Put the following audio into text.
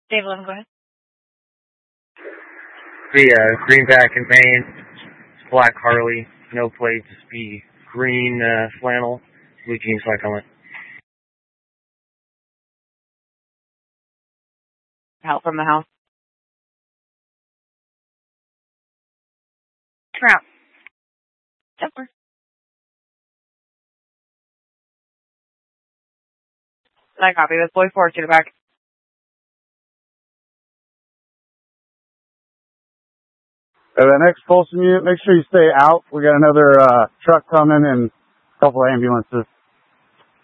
Dave, let him go ahead. The Greenback in Maine, black Harley, no plates, the green flannel, blue jeans like helmet. Help from the house. Crap. Over. I copy this. Boy 4 to the back. The next Folsom unit, make sure you stay out. We got another truck coming and a couple of ambulances.